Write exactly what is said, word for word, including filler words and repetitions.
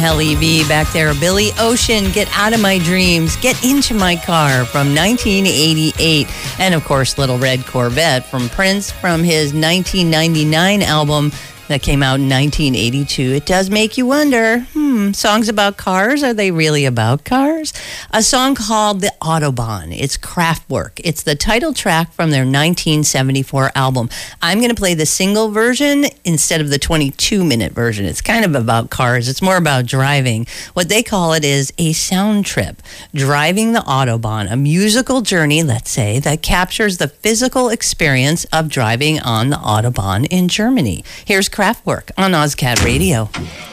L E V back there. Billy Ocean, Get Out of My Dreams, Get Into My Car from nineteen eighty-eight. And of course, Little Red Corvette from Prince from his nineteen ninety-nine album that came out in nineteen eighty-two. It does make you wonder, hmm, songs about cars, are they really about cars? A song called The Autobahn. It's Kraftwerk. It's the title track from their nineteen seventy-four album. I'm going to play the single version instead of the twenty-two minute version. It's kind of about cars. It's more about driving. What they call it is a sound trip. Driving the Autobahn, a musical journey, let's say, that captures the physical experience of driving on the Autobahn in Germany. Here's Kraftwerk on OzCat Radio.